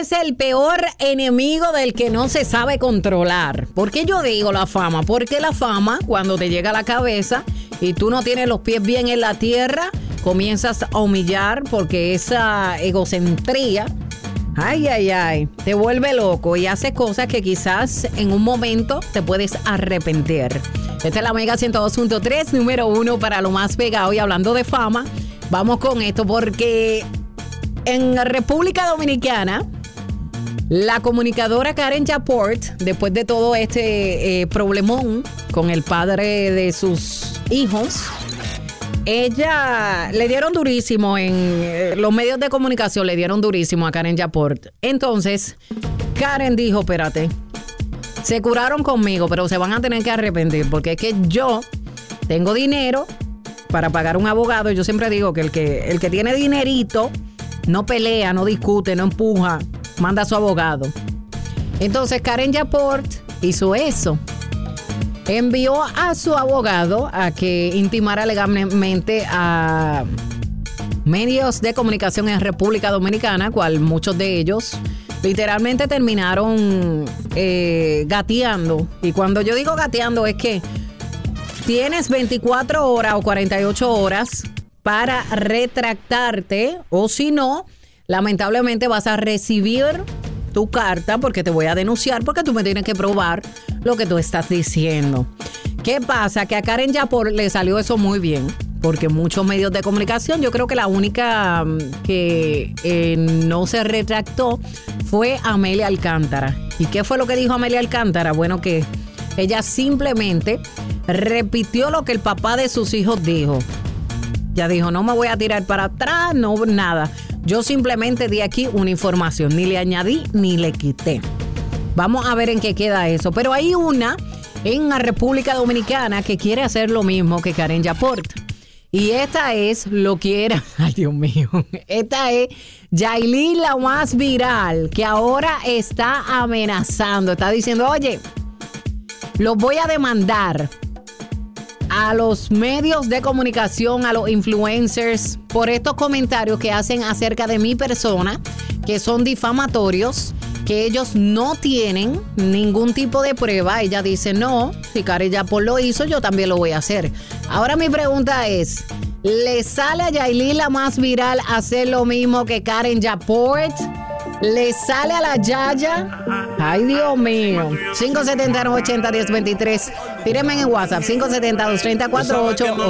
es el peor enemigo del que no se sabe controlar. ¿Por qué yo digo la fama? Porque la fama, cuando te llega a la cabeza y tú no tienes los pies bien en la tierra, comienzas a humillar porque esa egocentría, te vuelve loco y hace cosas que quizás en un momento te puedes arrepentir. Esta es la Mega 102.3, número 1 para lo más pegado. Y hablando de fama, vamos con esto porque en República Dominicana, la comunicadora Karen Yaport, después de todo este problemón con el padre de sus hijos, ella le dieron durísimo en los medios de comunicación, le dieron durísimo a Karen Yaport. Entonces, Karen dijo, espérate, se curaron conmigo, pero se van a tener que arrepentir porque es que yo tengo dinero para pagar un abogado. Yo siempre digo que el que tiene dinerito no pelea, no discute, no empuja, manda a su abogado. Entonces Karen Yaport hizo eso. Envió a su abogado a que intimara legalmente a medios de comunicación en República Dominicana, cual muchos de ellos literalmente terminaron gateando. Y cuando yo digo gateando es que tienes 24 horas o 48 horas para retractarte, o si no, lamentablemente vas a recibir tu carta porque te voy a denunciar porque tú me tienes que probar lo que tú estás diciendo. ¿Qué pasa? Que a Karen Yaport le salió eso muy bien porque muchos medios de comunicación, yo creo que la única que no se retractó fue Amelia Alcántara. ¿Y qué fue lo que dijo Amelia Alcántara? Bueno, que ella simplemente repitió lo que el papá de sus hijos dijo. Ya dijo, no me voy a tirar para atrás, no nada. Yo simplemente di aquí una información, ni le añadí ni le quité. Vamos a ver en qué queda eso. Pero hay una en la República Dominicana que quiere hacer lo mismo que Karen Yaport. Y esta es lo que era, ay Dios mío, esta es Yailin, la más viral, que ahora está amenazando, está diciendo, oye, los voy a demandar a los medios de comunicación, a los influencers, por estos comentarios que hacen acerca de mi persona, que son difamatorios, que ellos no tienen ningún tipo de prueba. Ella dice, no, si Karen Yaport lo hizo, yo también lo voy a hacer. Ahora mi pregunta es, ¿le sale a Yailin, la más viral, hacer lo mismo que Karen Yaport? ¿Le sale a la Yaya? Ay, Dios mío. 570-80-1023. Tírenme en WhatsApp, 570-230-4880.